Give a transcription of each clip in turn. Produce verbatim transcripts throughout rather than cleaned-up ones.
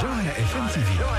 جوهرة اف ام تي في.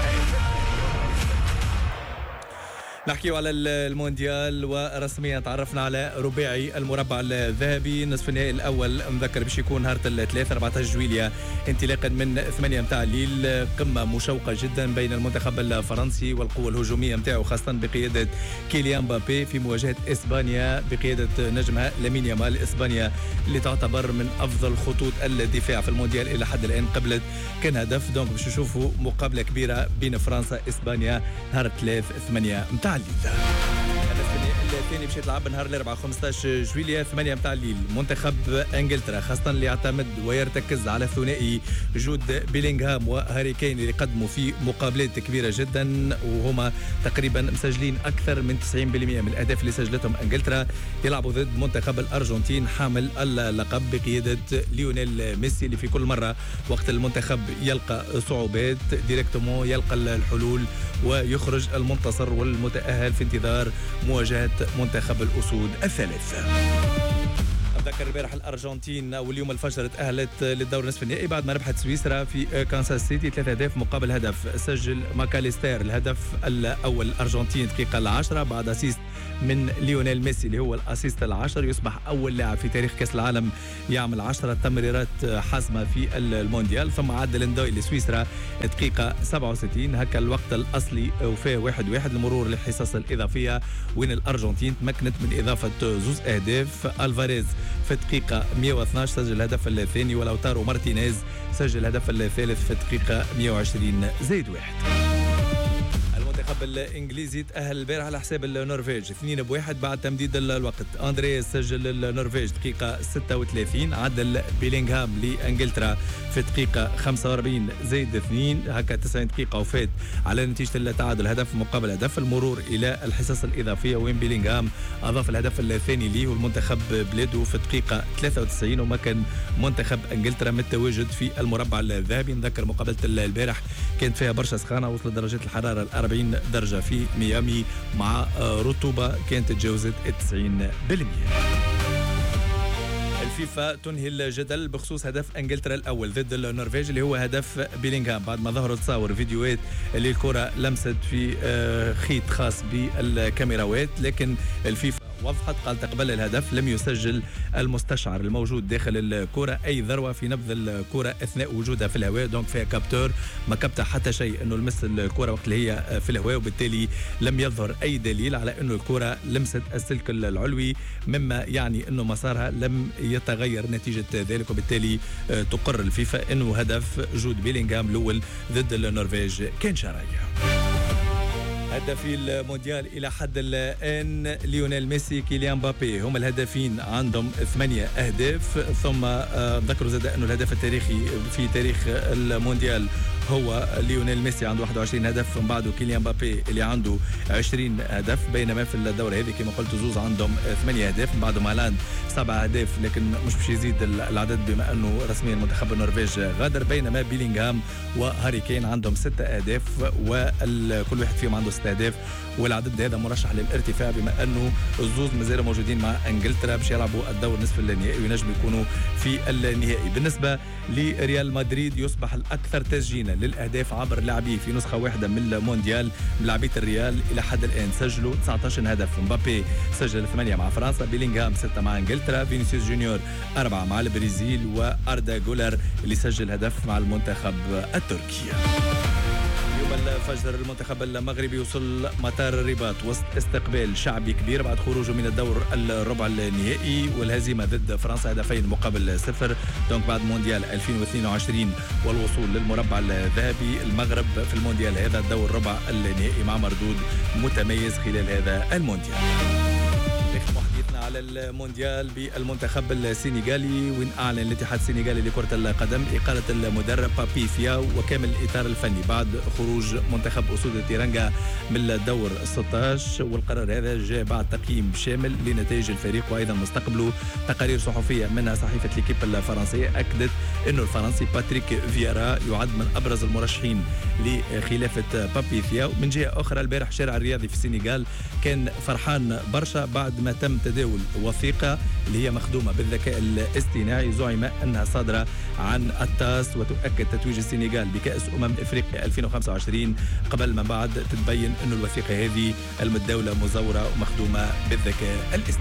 نحكيو على المونديال ورسميا تعرفنا على رباعي المربع الذهبي. نصف النهائي الاول مذكر باش يكون نهار الثلاثاء أربعة عشر جويلية انطلاقا من ثمانية متاع الليل. قمه مشوقه جدا بين المنتخب الفرنسي والقوه الهجوميه نتاعو خاصه بقياده كيليان مبابي في مواجهه اسبانيا بقياده نجمها لامين يامال. اسبانيا اللي تعتبر من افضل خطوط الدفاع في المونديال الى حد الان قبلت كان هدف. دونك باش نشوفوا مقابله كبيره بين فرنسا اسبانيا نهار الثلاث ثمانية متاع الليل. الثاني باش يتلعب نهار الاربعاء خمسة عشر جويلية ثمانية متاع الليل. منتخب انجلترا خاصة اللي يعتمد ويرتكز على ثنائي جود بيلينغهام وهاري كين اللي قدموا في مقابلات كبيرة جدا وهما تقريبا مسجلين أكثر من تسعين بالمئة من الأهداف اللي سجلتهم انجلترا. يلعبوا ضد منتخب الأرجنتين حامل اللقب بقيادة ليونيل ميسي اللي في كل مرة وقت المنتخب يلقى صعوبات ديريكتومون يلقى الحلول ويخرج المنتصر والمتأهل في انتظار مواجهة منتخب الأسود الثالث. أتذكر البارح الأرجنتين واليوم الفجر تأهلت للدور نصف النهائي بعد ما ربحت سويسرا في كانساس سيتي ثلاثة أهداف مقابل هدف. سجل ماكاليستير الهدف الأول الأرجنتين دقيقة العاشرة بعد أسيست من ليونيل ميسي اللي هو الأسيست العاشر. يصبح أول لاعب في تاريخ كأس العالم يعمل عشرة تمريرات حاسمة في المونديال. ثم عدل اندوي لسويسرا دقيقة سبعة وستين هكا الوقت الأصلي وفيه واحد واحد المرور للحصص الإضافية وين الأرجنتين تمكنت من إضافة زوز أهداف. ألفاريز في الدقيقة مئة واثني عشر سجل الهدف الثاني ولوتارو مارتينيز سجل الهدف الثالث في الدقيقة مئة وعشرين زائد واحد. المنتخب الانجليزي تأهل البارح على حساب النرويج اثنين بواحد بعد تمديد الوقت. اندرياس سجل النرويج دقيقة ستة وثلاثين عدل بيلينغهام لانجلترا في الدقيقة خمسة وأربعين زائد اثنين هكا تسعين دقيقة وفات على نتيجة التعادل هدف مقابل هدف. المرور إلى الحصص الإضافية وين بيلينغهام أضاف الهدف الثاني ليه والمنتخب بلاده في الدقيقة ثلاثة وتسعين وما كان منتخب انجلترا متواجد في المربع الذهبي. نذكر مقابلة البارح كانت فيها برشا سخانة وصلت درجات الحرارة الأربعين درجة في ميامي مع رطوبة كانت تجاوزت تسعين بالمئة. الفيفا تنهي الجدل بخصوص هدف انجلترا الاول ضد النرويج اللي هو هدف بيلينغهام بعد ما ظهروا تصاور فيديوهات اللي الكرة لمست في خيط خاص بالكاميراوات. لكن الفيفا وضحت قالت قبل الهدف لم يسجل المستشعر الموجود داخل الكرة أي ذروة في نبذ الكرة أثناء وجودها في الهواء. دونك فيها كابتور ما كبتها حتى شيء أنه لمس الكرة وقت اللي هي في الهواء وبالتالي لم يظهر أي دليل على أنه الكرة لمست السلك العلوي مما يعني أنه مسارها لم يتغير نتيجة ذلك وبالتالي تقر الفيفا أنه هدف جود بيلينغهام الأول ضد النرويج كان شرعي. هدافي المونديال إلى حد الآن ليونيل ميسي كيليان مبابي هم الهدافين عندهم ثمانية أهداف. ثم ذكروا زاد أنه الهدف التاريخي في تاريخ المونديال هو ليونيل ميسي عنده واحد وعشرين هدف من بعده كيليان مبابي اللي عنده عشرين هدف. بينما في الدورة هذه كما قلت زوز عندهم ثمانية أهداف من بعده هالاند سبعة أهداف لكن مش باش يزيد العدد بما أنه رسميا منتخب النرويج غادر. بينما بيلينغهام وهاري كين عندهم ستة أهداف وكل واحد فيهم عنده ستة أهداف والعدد هذا مرشح للارتفاع بما أنه الزوز مازالوا موجودين مع انجلترا باش يلعبوا الدور نصف النهائي وينجم يكونوا في النهائي. بالنسبة لريال مدريد يصبح الأكثر تسجيلا للأهداف عبر لاعبيه في نسخة واحدة من المونديال. لاعبية الريال إلى حد الآن سجلوا تسعة عشر هدف. مبابي سجل ثمانية مع فرنسا بيلينغهام ستة مع انجلترا فينيسيوس جونيور أربعة مع البرازيل وأردا جولر اللي سجل هدف مع المنتخب التركي. الفجر المنتخب المغربي وصل مطار الرباط وسط استقبال شعبي كبير بعد خروجه من الدور الربع النهائي والهزيمة ضد فرنسا هدفين مقابل صفر. دونك بعد مونديال ألفين واثنين وعشرين والوصول للمربع الذهبي المغرب في المونديال هذا الدور الربع النهائي مع مردود متميز خلال هذا المونديال. على المونديال بالمنتخب السنغالي وين أعلن الاتحاد السنغالي لكرة القدم إقالة المدرب بابي فياو وكامل الإطار الفني بعد خروج منتخب أسود التيرانجا من الدور ستة عشر. والقرار هذا جاء بعد تقييم شامل لنتائج الفريق وأيضا مستقبله. تقارير صحفية منها صحيفة ليكيب الفرنسية أكدت أنه الفرنسي باتريك فييرا يعد من أبرز المرشحين لخلافة بابي فياو. من جهة أخرى البارح الشارع الرياضي في السنغال كان فرحان برشا بعد ما تم تداول دول وثيقة اللي هي مخدومة بالذكاء الاصطناعي زعم أنها صادرة عن التاس، وتؤكد تتويج السنغال بكأس أمم إفريقيا ألفين وخمسة وعشرين قبل ما بعد تتبين أن الوثيقة هذه المتداولة مزورة ومخدومة بالذكاء الاصطناعي.